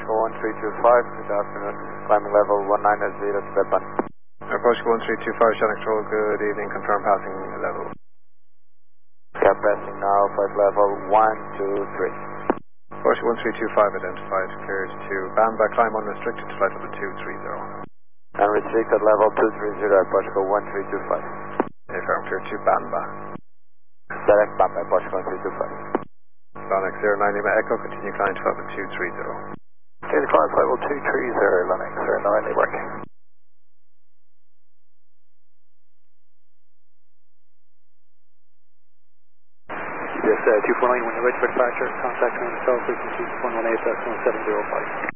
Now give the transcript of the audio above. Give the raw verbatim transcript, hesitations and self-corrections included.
Portugal one three two five, good afternoon, climbing level one nine zero to Bedban. Air Portugal one three two five, Shannon Control, good evening, confirm passing level. Yeah, passing now, flight level one two three. Portugal one three two five identified, cleared to Bamba, climb unrestricted to flight level two three zero. And restricted level two three zero, Air Portugal one three two five. Affirm, cleared to Bamba. Direct Bamba, Air Portugal one three two five. Lonix zero nine Lima Echo, continue climb to flight level two three zero. Okay, climb flight level two three zero, Lonix zero nine Lima working. Yes, uh, two four nine, when you're ready for departure, contact me on the cell frequency one one eight, that's one seven zero five.